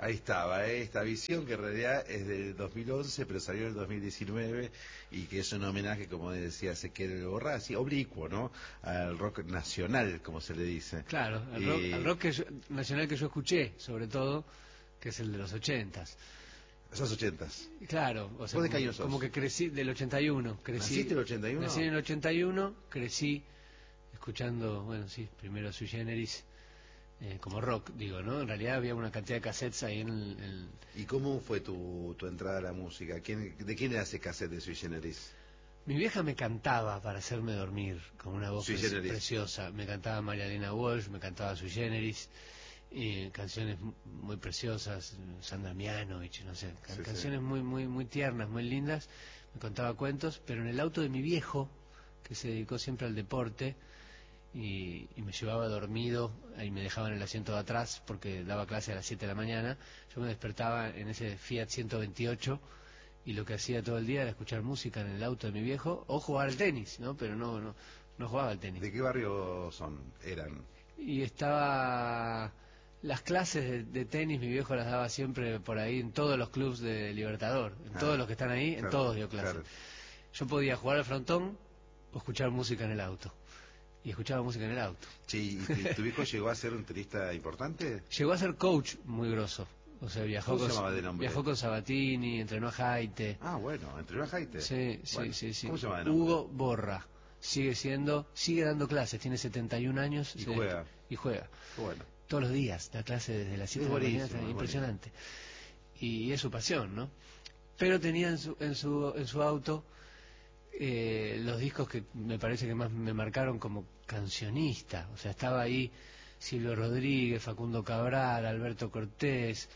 Ahí estaba, esta visión que en realidad es del 2011, pero salió en el 2019 y que es un homenaje, como decía Ezequiel Borrá, así oblicuo, ¿no? Al rock nacional, como se le dice. Claro, al rock nacional que yo escuché, sobre todo, que es el de los 80s. Esos 80s. Claro, o sea, ¿Vos de qué año sos? como que crecí del 81. ¿Naciste en el 81? Nací en el 81, crecí escuchando, bueno, sí, primero Sui Generis, como rock, digo, ¿no? En realidad había una cantidad de cassettes ahí en... ¿Y cómo fue tu entrada a la música? ¿De quién era ese cassette de Sui Generis? Mi vieja me cantaba para hacerme dormir con una voz preciosa. Me cantaba María Elena Walsh, me cantaba Sui Generis, y canciones muy preciosas, Sandra Mianovich, no sé, canciones muy tiernas, muy lindas. Me contaba cuentos, pero en el auto de mi viejo, que se dedicó siempre al deporte, y me llevaba dormido y me dejaba en el asiento de atrás porque daba clase a las 7 de la mañana. Yo me despertaba en ese Fiat 128 y lo que hacía todo el día era escuchar música en el auto de mi viejo o jugar al tenis, ¿no? Pero no jugaba al tenis. ¿De qué barrio eran? Y estaba... Las clases de tenis mi viejo las daba siempre por ahí en todos los clubs de Libertador, en todos los que están ahí, en todos dio clases. Yo podía jugar al frontón o escuchar música en el auto. Y escuchaba música en el auto. Sí, ¿y tu viejo llegó a ser un tenista importante? Llegó a ser coach muy grosso. O sea, viajó con Sabatini, entrenó a Jaite. Ah, bueno, entrenó a Jaite. Sí. ¿Cómo se llama de nombre? Hugo Borra. Sigue dando clases, tiene 71 años. Y juega. Bueno. Todos los días, da clase desde las 7 de la mañana, impresionante. Y es su pasión, ¿no? Pero tenía en su auto los discos que me parece que más me marcaron como cancionista. O sea, estaba ahí Silvio Rodríguez, Facundo Cabral, Alberto Cortés,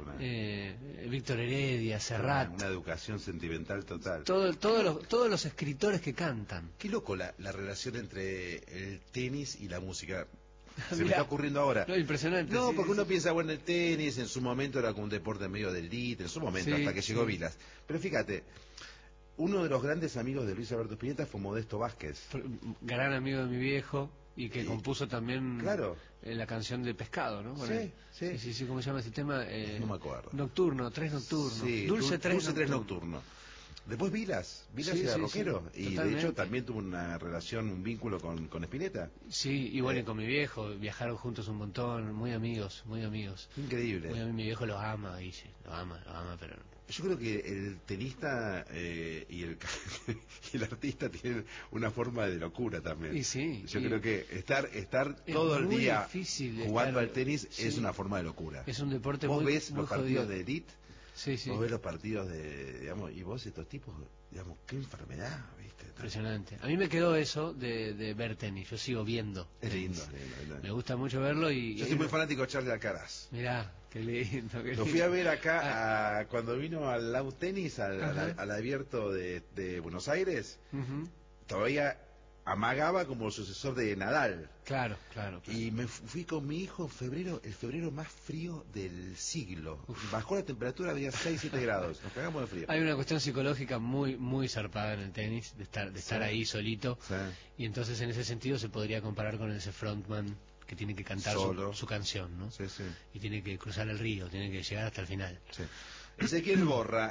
Víctor Heredia, Serrat. Una educación sentimental total. Todos los escritores que cantan. Qué loco la relación entre el tenis y la música. Se me está ocurriendo ahora. No, impresionante. No, porque uno piensa, bueno, el tenis en su momento era como un deporte medio de élite, en su momento, hasta que llegó Vilas. Pero fíjate, uno de los grandes amigos de Luis Alberto Spinetta fue Modesto Vázquez. Gran amigo de mi viejo y que compuso también la canción de Pescado, ¿no? Sí, ¿cómo se llama ese tema? No me acuerdo. Nocturno, Tres Nocturnos. Sí, Dulce Tres Nocturno. Después Vilas era rockero y totalmente. de hecho también tuvo una relación, un vínculo con Spinetta. Sí, y bueno, y con mi viejo, viajaron juntos un montón, muy amigos. Increíble. Mi viejo los ama, Guille, lo ama, pero... Yo creo que el tenista y el artista tienen una forma de locura también. Yo creo que estar todo el día jugando al tenis es una forma de locura. Es un deporte ¿Vos muy ves los partidos de élite? Sí. Vos ves los partidos digamos, y vos estos tipos, digamos, qué enfermedad, ¿viste? Impresionante. A mí me quedó eso de ver tenis, yo sigo viendo. Es lindo. Me gusta mucho verlo y... Yo soy muy fanático de Charlie Alcaraz. Mirá, qué lindo. Lo fui a ver acá cuando vino al Lau Tenis, al abierto de Buenos Aires. Todavía amagaba como sucesor de Nadal. Claro. Y me fui con mi hijo en el febrero más frío del siglo. Bajó la temperatura, había 6-7 grados. Nos cagamos de frío. Hay una cuestión psicológica muy zarpada en el tenis, de estar ahí solito. Y entonces en ese sentido se podría comparar con ese frontman que tiene que cantar su canción, ¿no? Y tiene que cruzar el río, tiene que llegar hasta el final. Ezequiel Borrá,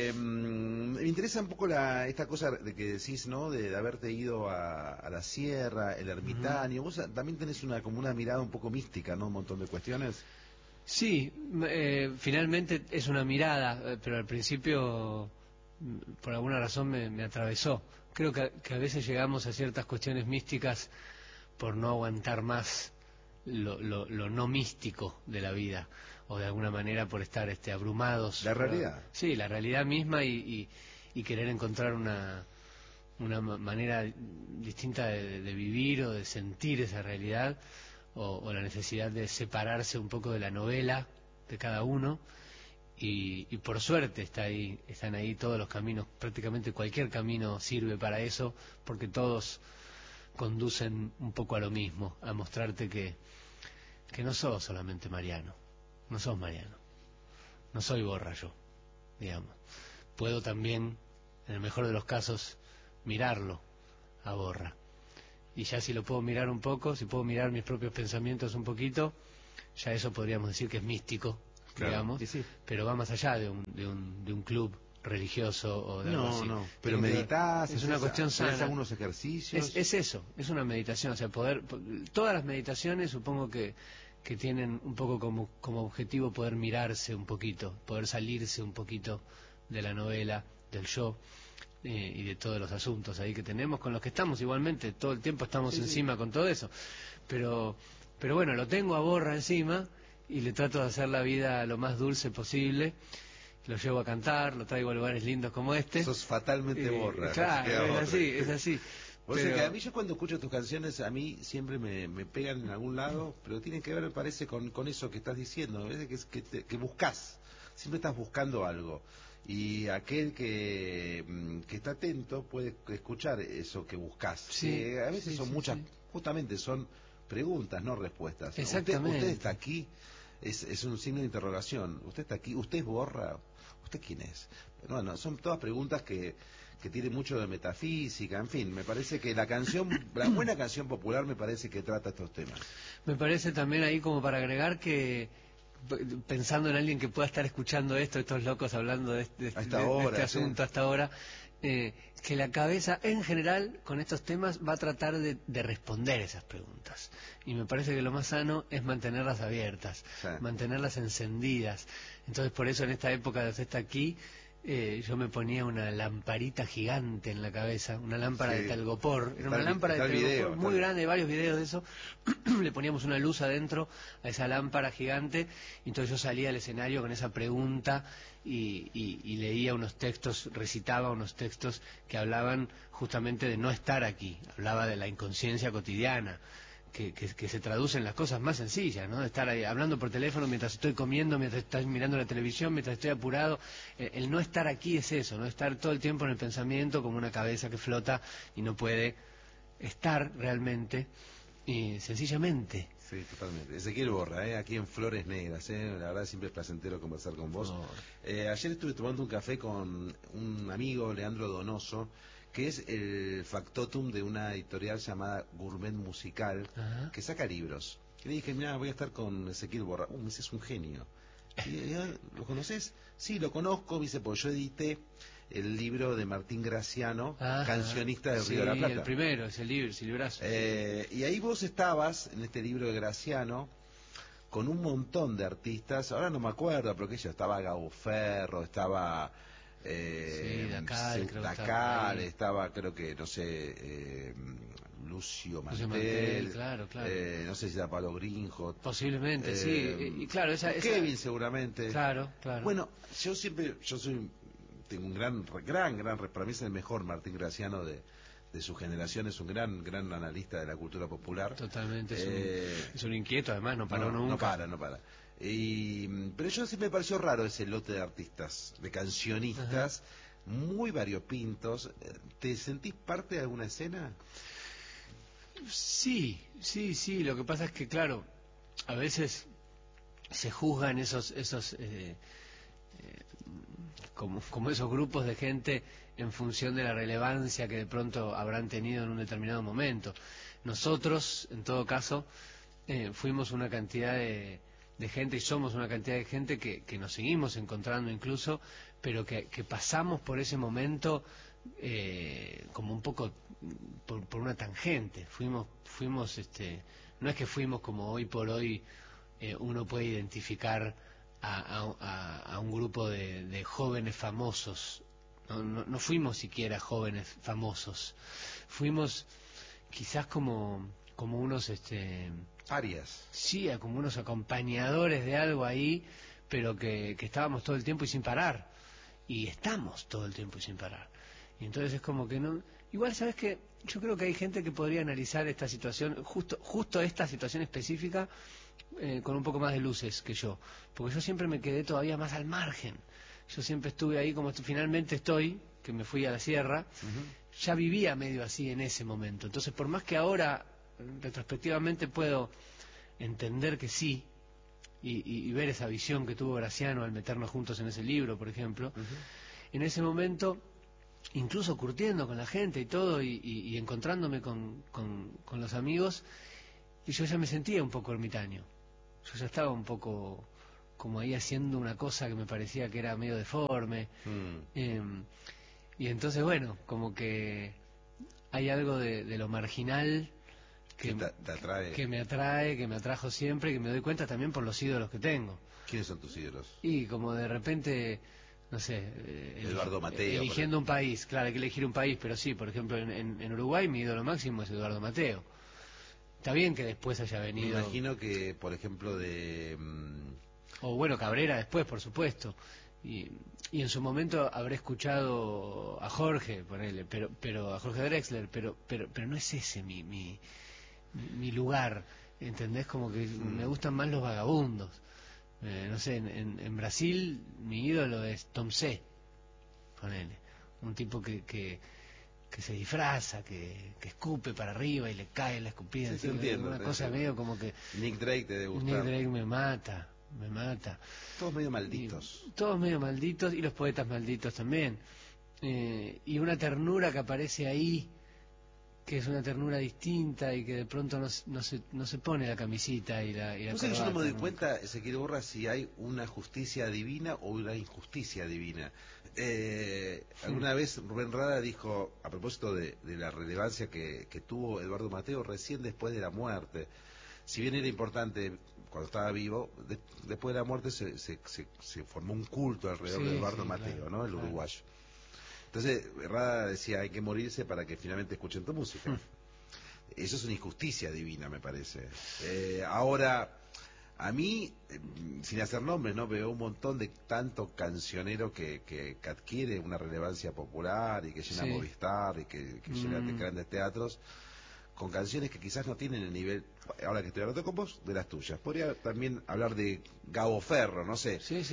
me interesa un poco esta cosa de que decís, ¿no? De haberte ido a la sierra, el ermitaño. Vos también tenés como una mirada un poco mística, ¿no? Un montón de cuestiones. Sí, finalmente es una mirada, pero al principio por alguna razón me atravesó. Creo que a veces llegamos a ciertas cuestiones místicas por no aguantar más lo no místico de la vida, o de alguna manera por estar abrumados. La realidad. Sí, la realidad misma y querer encontrar una manera distinta de vivir o de sentir esa realidad, o la necesidad de separarse un poco de la novela de cada uno. Y por suerte están ahí todos los caminos, prácticamente cualquier camino sirve para eso, porque todos conducen un poco a lo mismo, a mostrarte que no sos solamente Mariano, no sos Mariano, no soy Borra yo, digamos. Puedo también, en el mejor de los casos, mirarlo a Borra, y ya si lo puedo mirar un poco, si puedo mirar mis propios pensamientos un poquito, ya eso podríamos decir que es místico, claro, digamos, sí. pero va más allá de un club religioso o de algo así. No, pero meditas, es una cuestión sana. algunos ejercicios. Es eso, es una meditación, o sea, todas las meditaciones supongo que tienen un poco como objetivo poder mirarse un poquito, poder salirse un poquito de la novela, del yo, y de todos los asuntos ahí que tenemos, con los que estamos igualmente, todo el tiempo estamos encima con todo eso, pero bueno, lo tengo a Borra encima y le trato de hacer la vida lo más dulce posible. Lo llevo a cantar, lo traigo a lugares lindos como este. Sos fatalmente Borra. Claro, es así. O sea que a mí, yo cuando escucho tus canciones, a mí siempre me pegan en algún lado, pero tienen que ver, me parece, con eso que estás diciendo. A veces que buscas, siempre estás buscando algo. Y aquel que está atento puede escuchar eso que buscas. Sí, a veces son muchas, justamente son preguntas, no respuestas. Exactamente. Usted está aquí, es un signo de interrogación. Usted está aquí, usted es Borra, ¿usted quién es? Bueno, son todas preguntas que tienen mucho de metafísica, en fin, me parece que la buena canción popular me parece que trata estos temas. Me parece también ahí como para agregar que, pensando en alguien que pueda estar escuchando estos locos hablando de este asunto hasta ahora, que la cabeza en general con estos temas va a tratar de responder esas preguntas. Y me parece que lo más sano es mantenerlas abiertas, mantenerlas encendidas. Entonces por eso en esta época de Usted está aquí, yo me ponía una lamparita gigante en la cabeza, una lámpara de telgopor, era una lámpara de telgopor muy grande, varios videos de eso. Le poníamos una luz adentro a esa lámpara gigante, y entonces yo salía al escenario con esa pregunta y leía unos textos, recitaba unos textos que hablaban justamente de no estar aquí, hablaba de la inconsciencia cotidiana, que se traduce en las cosas más sencillas, ¿no? De estar ahí hablando por teléfono mientras estoy comiendo, mientras estoy mirando la televisión, mientras estoy apurado. El no estar aquí es eso, no estar todo el tiempo en el pensamiento como una cabeza que flota y no puede estar realmente, sencillamente. Sí, totalmente. Ezequiel Borra, aquí en Flores Negras, la verdad siempre es placentero conversar con vos. Ayer estuve tomando un café con un amigo, Leandro Donoso, que es el factotum de una editorial llamada Gourmet Musical, que saca libros. Y le dije, mira, voy a estar con Ezequiel Borra. Me dice, es un genio. Y, ¿lo conoces? Sí, lo conozco. Me dice, pues yo edité el libro de Martín Graciano, cancionista de Río de la Plata. El primero, ese librazo. Y ahí vos estabas, en este libro de Graciano, con un montón de artistas. Ahora no me acuerdo, pero que yo estaba Gabo Ferro, estaba... Dacal, estaba, creo que, no sé, Lucio Mantel, claro. No sé si era Pablo Greenhot. Posiblemente, sí. Y claro, Kevin seguramente. Claro. Bueno, tengo un gran, para mí es el mejor Martín Graciano de su generación, es un gran analista de la cultura popular. Totalmente, es un inquieto, además, no paró nunca. No para. Pero yo sí me pareció raro ese lote de artistas, de cancionistas, muy variopintos. ¿Te sentís parte de alguna escena? Sí, lo que pasa es que, claro, a veces se juzgan esos como esos grupos de gente en función de la relevancia que de pronto habrán tenido en un determinado momento. Nosotros, en todo caso, fuimos una cantidad de gente, y somos una cantidad de gente que nos seguimos encontrando incluso, pero que pasamos por ese momento como un poco por una tangente. Fuimos no es que fuimos como hoy por hoy uno puede identificar a un grupo de jóvenes famosos. No fuimos siquiera jóvenes famosos, fuimos quizás como unos Arias. Sí, como unos acompañadores de algo ahí, pero que estábamos todo el tiempo y sin parar. Y estamos todo el tiempo y sin parar. Y entonces es como que no... Igual, ¿sabes qué? Yo creo que hay gente que podría analizar esta situación, justo esta situación específica, con un poco más de luces que yo. Porque yo siempre me quedé todavía más al margen. Yo siempre estuve ahí como finalmente estoy, que me fui a la sierra, ya vivía medio así en ese momento. Entonces, por más que ahora retrospectivamente puedo entender que sí y ver esa visión que tuvo Graciano al meternos juntos en ese libro, por ejemplo, en ese momento, incluso curtiendo con la gente y todo, y encontrándome con los amigos, y yo ya me sentía un poco ermitaño, yo ya estaba un poco como ahí haciendo una cosa que me parecía que era medio deforme. Y entonces, bueno, como que hay algo de lo marginal que te atrae. que me atrae, que me atrajo siempre, y que me doy cuenta también por los ídolos que tengo. ¿Quiénes son tus ídolos? Y como de repente, no sé, Eduardo Mateo. eligiendo un país, claro, hay que elegir un país, pero sí, por ejemplo, en Uruguay mi ídolo máximo es Eduardo Mateo. Está bien que después haya Me venido... imagino que, por ejemplo, O bueno, Cabrera después, por supuesto. Y en su momento habré escuchado a Jorge, ponele, pero a Jorge Drexler, pero no es ese mi lugar, ¿entendés? Como que me gustan más los vagabundos. No sé, en Brasil mi ídolo es Tom C, ponele, un tipo que se disfraza, que escupe para arriba y le cae la escupida Sí, encima, entiendo, una cosa medio como que... Nick Drake te debe gustar. Nick Drake me mata. Todos medio malditos. Todos medio malditos, y los poetas malditos también. Y una ternura que aparece ahí, que es una ternura distinta y que de pronto no se pone la camisita y la No sé, que yo no me doy nunca. cuenta, Ezequiel Borra, si hay una justicia divina o una injusticia divina. Alguna vez Rubén Rada dijo, a propósito de la relevancia que tuvo Eduardo Mateo recién después de la muerte, si bien era importante cuando estaba vivo, después de la muerte se formó un culto alrededor de Eduardo Mateo, claro, ¿no? El claro. uruguayo. Entonces, Rada decía, hay que morirse para que finalmente escuchen tu música. Eso es una injusticia divina, me parece. Ahora, a mí, sin hacer nombres, ¿no? Veo un montón de tanto cancionero que adquiere una relevancia popular y que llena Movistar y que llena de grandes teatros, con canciones que quizás no tienen el nivel, ahora que estoy hablando con vos, de las tuyas. Podría también hablar de Gabo Ferro, no sé. Sí.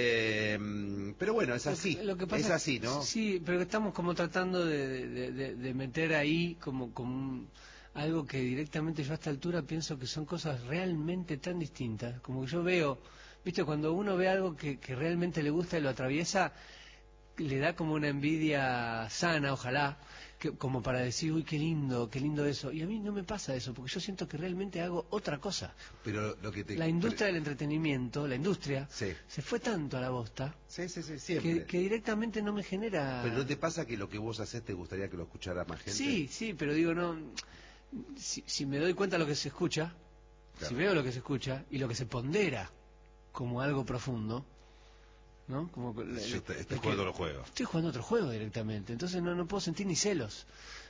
Pero bueno, es así, Lo que pasa es así, ¿no? Sí, pero que estamos como tratando de meter ahí como algo que directamente yo a esta altura pienso que son cosas realmente tan distintas. Como que yo veo, viste, cuando uno ve algo que realmente le gusta y lo atraviesa, le da como una envidia sana, ojalá, como para decir, uy, qué lindo eso. Y a mí no me pasa eso, porque yo siento que realmente hago otra cosa. Pero lo que La industria del entretenimiento, la industria, sí. se fue tanto a la bosta, Siempre. que directamente no me genera... Pero ¿no te pasa que lo que vos haces te gustaría que lo escuchara más gente? Sí, pero digo, no, si me doy cuenta de lo que se escucha, si veo lo que se escucha y lo que se pondera como algo profundo, ¿no? Como estoy jugando otro juego. Estoy jugando otro juego directamente, entonces no puedo sentir ni celos.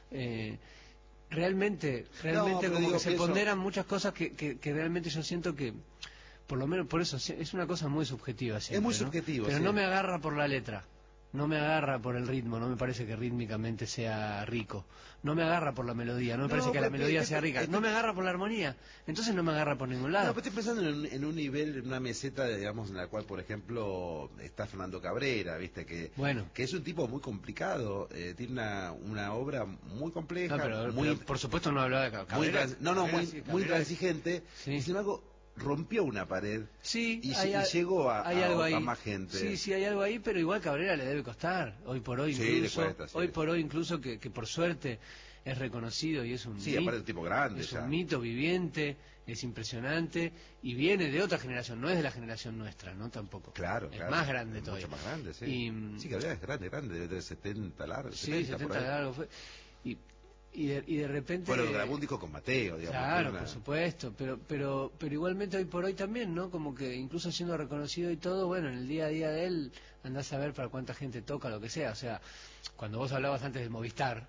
Realmente como que se ponderan muchas cosas que realmente yo siento que, por lo menos por eso, es una cosa muy subjetiva siempre, es muy ¿no? subjetivo, pero sí. no me agarra por la letra, no me agarra por el ritmo, no me parece que rítmicamente sea rico, no me agarra por la melodía, no me parece que la melodía sea rica, no me agarra por la armonía, entonces no me agarra por ningún lado. No, pero estoy pensando en un nivel, en una meseta, digamos, en la cual, por ejemplo, está Fernando Cabrera, viste, que es un tipo muy complicado, tiene una obra muy compleja, pero por supuesto no hablaba de Cabrera. Muy transigente, y sin embargo rompió una pared y llegó a más gente. Sí, hay algo ahí, pero igual Cabrera le debe costar, hoy por hoy incluso, que por suerte es reconocido y es un aparte el tipo grande, un mito viviente, es impresionante y viene de otra generación, no es de la generación nuestra, ¿no? Tampoco. Claro, es más grande todavía. Mucho más grande, sí. Cabrera es grande, debe tener 70 largos. Sí, 70 largos fue. Y de repente... Bueno, grabó un disco con Mateo, digamos. Claro, por supuesto, pero igualmente hoy por hoy también, ¿no? Como que incluso siendo reconocido y todo, bueno, en el día a día de él andás a ver para cuánta gente toca, lo que sea. O sea, cuando vos hablabas antes del Movistar...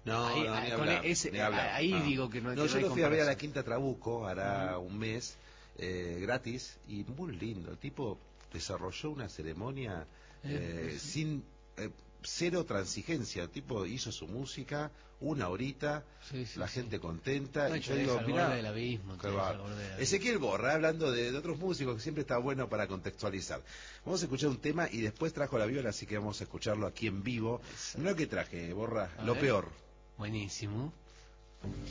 Ahí digo que no hay yo lo fui a ver a la Quinta Trabuco, hará un mes, gratis, y muy lindo. El tipo desarrolló una ceremonia sin... cero transigencia, el tipo hizo su música, una horita, la gente contenta, y yo digo, mirá, Ezequiel Borra, hablando de otros músicos, que siempre está bueno para contextualizar. Vamos a escuchar un tema y después trajo la viola, así que vamos a escucharlo aquí en vivo. Mirá lo que traje, Borra, Lo Peor. Buenísimo.